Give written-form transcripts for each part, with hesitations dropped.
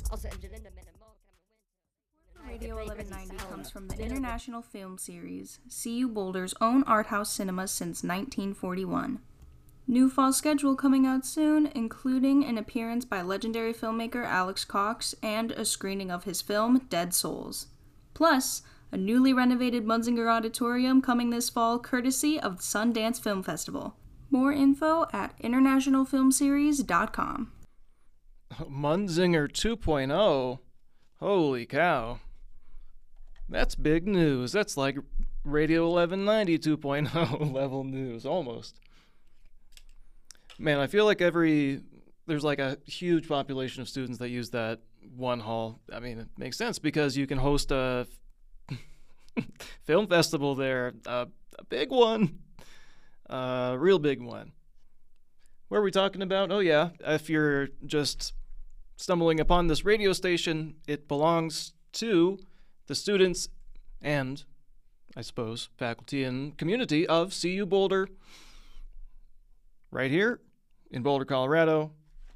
Radio 1190 comes from the international film series, CU Boulder's own art house cinema since 1941. New fall schedule coming out soon, including an appearance by legendary filmmaker Alex Cox and a screening of his film Dead Souls. Plus, a newly renovated Munzinger Auditorium coming this fall courtesy of the Sundance Film Festival. More info at internationalfilmseries.com. Munzinger 2.0? Holy cow. That's big news. That's like Radio 1190 2.0 level news, almost. Man, I feel like there's like a huge population of students that use that one hall. I mean, it makes sense because you can host a film festival there, a big one, a real big one. What are we talking about? Oh yeah, if you're just stumbling upon this radio station, it belongs to the students and, I suppose, faculty and community of CU Boulder, right here in Boulder, Colorado.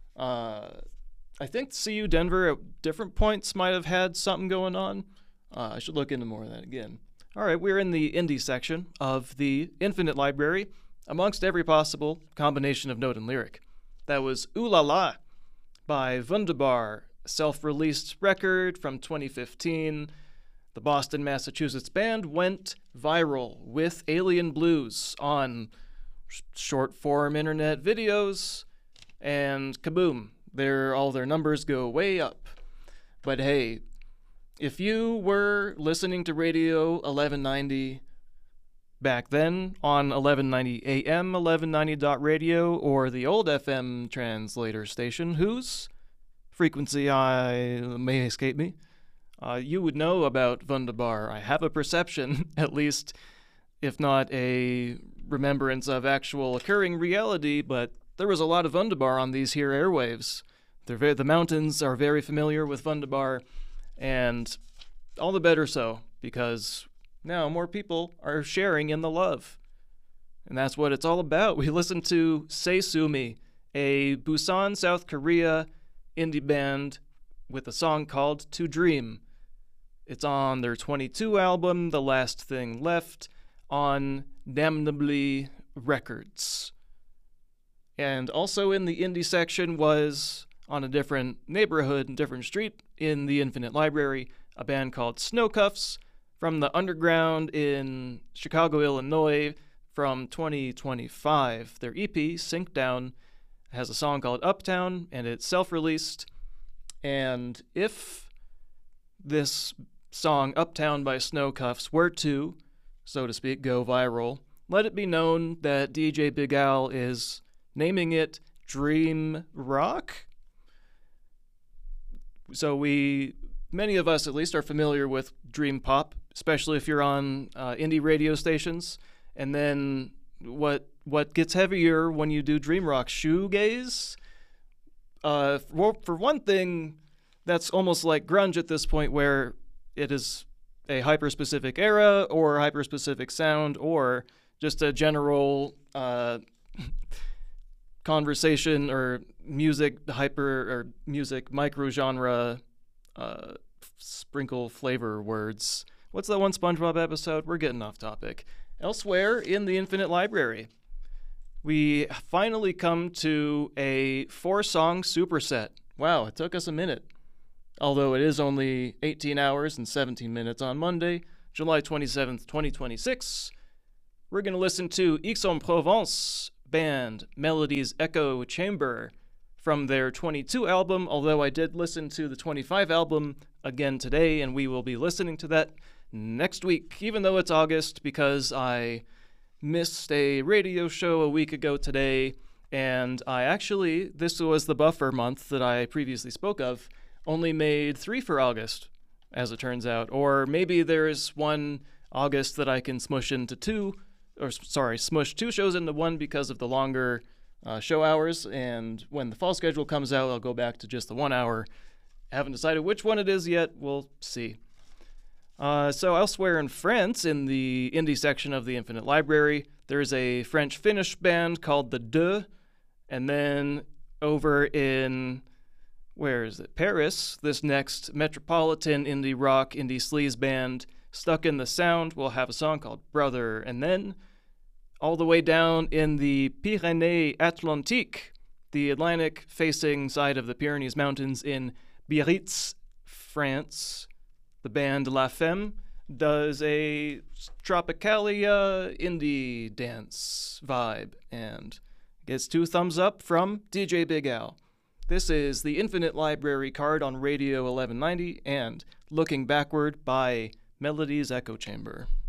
I think CU Denver at different points might have had something going on. I should look into more of that again. All right, we're in the indie section of the Infinite Library, amongst every possible combination of note and lyric. That was Ooh La La by Wunderbar, self-released record from 2015. The Boston, Massachusetts band went viral with Alien Blues on short-form internet videos, and kaboom, all their numbers go way up. But hey, if you were listening to Radio 1190 back then on 1190 AM, 1190.radio, or the old FM translator station, whose frequency may escape me, you would know about Wunderbar. I have a perception, at least, if not a remembrance of actual occurring reality, but there was a lot of Wunderbar on these here airwaves. The mountains are very familiar with Wunderbar, and all the better so, because now more people are sharing in the love. And that's what it's all about. We listened to Seisumi, a Busan, South Korea indie band with a song called To Dream. It's on their 22 album, The Last Thing Left, on Damnably Records. And also in the indie section was, on a different neighborhood, different street in the Infinite Library, a band called Snowcuffs from the underground in Chicago, Illinois from 2025. Their EP, Sink Down, has a song called Uptown, and it's self-released. And if this song, Uptown by Snowcuffs, were to, so to speak, go viral, let it be known that DJ Big Al is naming it Dream Rock. So many of us at least, are familiar with Dream Pop, especially if you're on indie radio stations. And then what gets heavier when you do Dream Rock? Shoegaze? For one thing, that's almost like grunge at this point, where it is a hyper-specific era or hyper-specific sound or just a general conversation or music micro-genre sprinkle flavor words. What's that one SpongeBob episode? We're getting off topic. Elsewhere in the Infinite Library, we finally come to a 4-song superset. Wow, it took us a minute. Although it is only 18 hours and 17 minutes on Monday, July 27th, 2026. We're going to listen to Aix-en-Provence band Melody's Echo Chamber from their 22 album, although I did listen to the 25 album again today, and we will be listening to that next week, even though it's August, because I missed a radio show a week ago today, and this was the buffer month that I previously spoke of, only made 3 for August, as it turns out. Or maybe there's one August that I can smush 2 shows into one because of the longer show hours, and when the fall schedule comes out, I'll go back to just the 1 hour. Haven't decided which one it is yet. We'll see. So elsewhere in France, in the indie section of the Infinite Library, there's a French-Finnish band called The Deux, and then over in Where is it? Paris, this next metropolitan indie rock, indie sleaze band, Stuck in the Sound, will have a song called Brother. And then, all the way down in the Pyrénées Atlantiques, the Atlantic-facing side of the Pyrenees Mountains in Biarritz, France, the band La Femme does a Tropicalia indie dance vibe and gets 2 thumbs up from DJ Big Al. This is the Infinite Library card on Radio 1190 and Looking Backward by Melody's Echo Chamber.